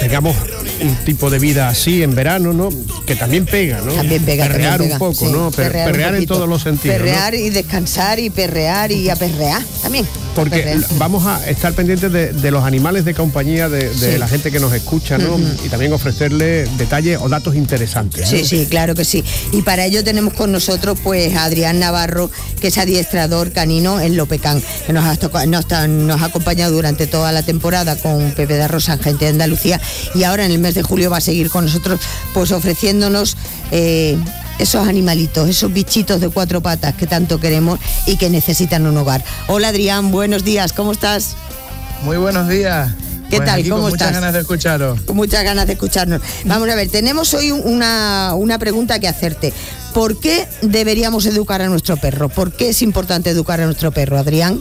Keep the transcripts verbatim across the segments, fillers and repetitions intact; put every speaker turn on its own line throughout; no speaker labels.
tengamos un tipo de vida así en verano, ¿no? Que también pega, ¿no?
También pega,
perrear
también pega.
un poco,
Sí,
¿no? Per-
perrear,
perrear en todos los sentidos,
Perrear,
¿no?
y descansar y perrear y a perrear también.
Porque
perrear.
vamos a estar pendientes de, de los animales de compañía de, de
Sí.
la gente que nos escucha, ¿no? Uh-huh. Y también ofrecerle detalles o datos interesantes, ¿no?
Sí, sí, claro que sí. Y para ello tenemos con nosotros pues a Adrián Navarro, que es adiestrador canino en Lopecán, que nos ha, tocado, nos, ha, nos ha acompañado durante toda la temporada con Pepe de Rosa, gente de Andalucía, y ahora en el mes de julio va a seguir con nosotros pues ofreciéndonos eh, esos animalitos, esos bichitos de cuatro patas que tanto queremos y que necesitan un hogar. Hola Adrián, buenos días, ¿cómo estás?
Muy buenos días.
¿Qué
pues
tal?
Aquí
¿Cómo
con
estás?
Muchas ganas de escucharos.
Con muchas ganas de escucharnos. Vamos a ver, tenemos hoy una, una pregunta que hacerte. ¿Por qué deberíamos educar a nuestro perro? ¿Por qué es importante educar a nuestro perro, Adrián?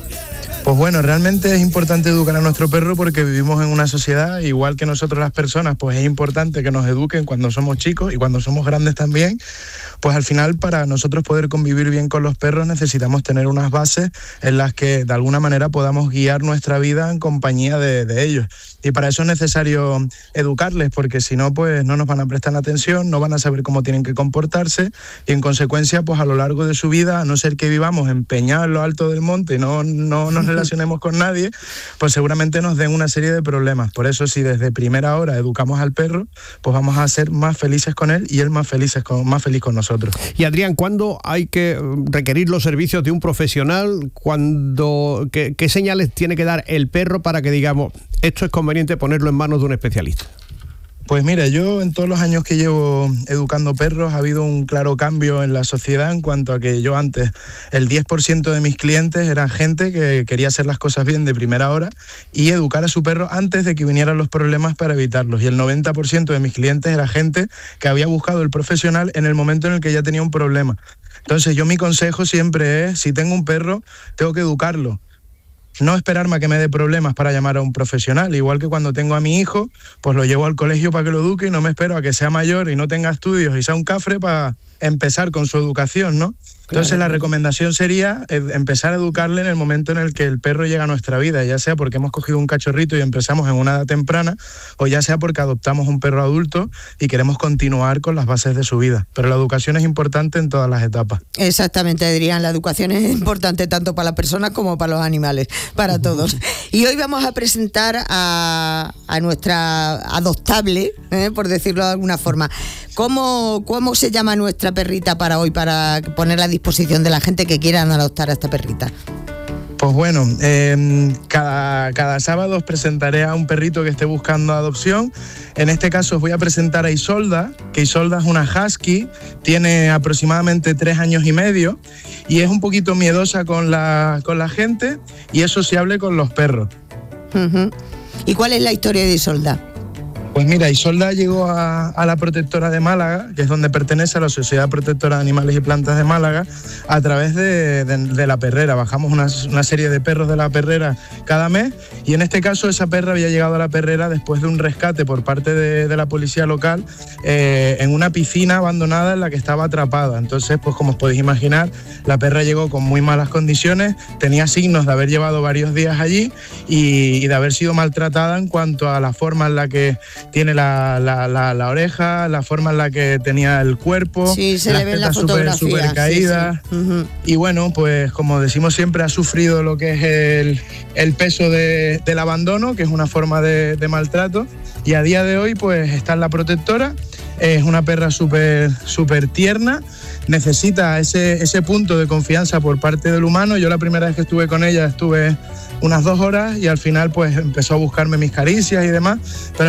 Pues bueno, realmente es importante educar a nuestro perro porque vivimos en una sociedad, igual que nosotros las personas, pues es importante que nos eduquen cuando somos chicos y cuando somos grandes también. Pues al final, para nosotros poder convivir bien con los perros, necesitamos tener unas bases en las que de alguna manera podamos guiar nuestra vida en compañía de, de ellos. Y para eso es necesario educarles, porque si no, pues no nos van a prestar atención, no van a saber cómo tienen que comportarse y en consecuencia, pues a lo largo de su vida, a no ser que vivamos empeñados en lo alto del monte y no, no nos relacionemos con nadie, pues seguramente nos den una serie de problemas. Por eso, si desde primera hora educamos al perro, pues vamos a ser más felices con él y él más, felices con, más feliz con nosotros.
Y Adrián, ¿cuándo hay que requerir los servicios de un profesional? ¿Cuándo, qué, qué señales tiene que dar el perro para que digamos, esto es conveniente ponerlo en manos de un especialista?
Pues mira, yo en todos los años que llevo educando perros ha habido un claro cambio en la sociedad en cuanto a que yo antes, el diez por ciento de mis clientes eran gente que quería hacer las cosas bien de primera hora y educar a su perro antes de que vinieran los problemas para evitarlos. Y el noventa por ciento de mis clientes era gente que había buscado el profesional en el momento en el que ya tenía un problema. Entonces yo mi consejo siempre es, si tengo un perro, tengo que educarlo. No esperarme a que me dé problemas para llamar a un profesional. Igual que cuando tengo a mi hijo, pues lo llevo al colegio para que lo eduque y no me espero a que sea mayor y no tenga estudios y sea un cafre para empezar con su educación, ¿no? Entonces claro, la recomendación sería empezar a educarle en el momento en el que el perro llega a nuestra vida, ya sea porque hemos cogido un cachorrito y empezamos en una edad temprana, o ya sea porque adoptamos un perro adulto y queremos continuar con las bases de su vida. Pero la educación es importante en todas las etapas.
Exactamente, Adrián, la educación es importante tanto para las personas como para los animales, para todos. Y hoy vamos a presentar a, a nuestra adoptable, ¿eh? por decirlo de alguna forma. ¿Cómo, ¿Cómo se llama nuestra perrita para hoy, para ponerla a disposición de la gente que quieran adoptar a esta perrita?
Pues bueno, eh, cada, cada sábado os presentaré a un perrito que esté buscando adopción. En este caso os voy a presentar a Isolda, que Isolda es una husky, tiene aproximadamente tres años y medio y es un poquito miedosa con la, con la gente y es sociable con los perros.
Uh-huh. ¿Y cuál es la historia de Isolda?
Pues mira, Isolda llegó a, a la Protectora de Málaga, que es donde pertenece a la Sociedad Protectora de Animales y Plantas de Málaga, a través de, de, de la perrera. Bajamos una, una serie de perros de la perrera cada mes y en este caso esa perra había llegado a la perrera después de un rescate por parte de, de la policía local eh, en una piscina abandonada en la que estaba atrapada. Entonces, pues como os podéis imaginar, la perra llegó con muy malas condiciones, tenía signos de haber llevado varios días allí y, y de haber sido maltratada en cuanto a la forma en la que tiene la, la, la, la oreja, la forma en la que tenía el cuerpo,
sí, se
las
le ve en la
tetas súper super caídas.
Sí, sí. Uh-huh.
Y bueno, pues como decimos siempre, ha sufrido lo que es el, el peso de, del abandono, que es una forma de, de maltrato. Y a día de hoy, pues está en la Protectora. Es una perra súper súper tierna, necesita ese, ese punto de confianza por parte del humano. Yo la primera vez que estuve con ella estuve unas dos horas y al final pues empezó a buscarme mis caricias y demás. Pero